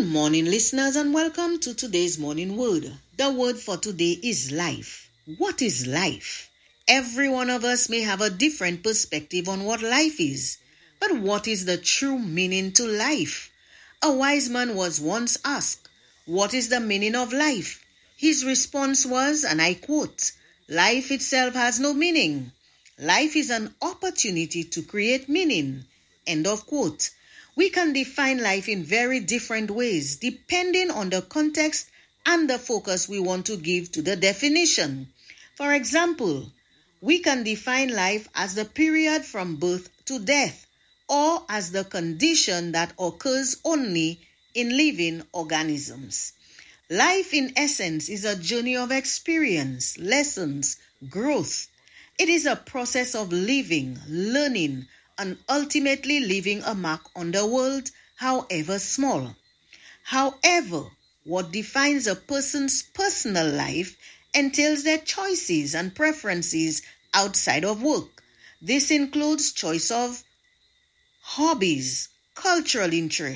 Good morning, listeners, and welcome to today's morning word. The word for today is life. What is life? Every one of us may have a different perspective on what life is. But what is the true meaning to life? A wise man was once asked, "What is the meaning of life?" His response was, and I quote, "Life itself has no meaning. Life is an opportunity to create meaning." End of quote. We can define life in very different ways depending on the context and the focus we want to give to the definition. For example, we can define life as the period from birth to death, or as the condition that occurs only in living organisms. Life, in essence, is a journey of experience, lessons, growth. It is a process of living, learning, and ultimately leaving a mark on the world, however small. However, what defines a person's personal life entails their choices and preferences outside of work. This includes choice of hobbies, cultural interests,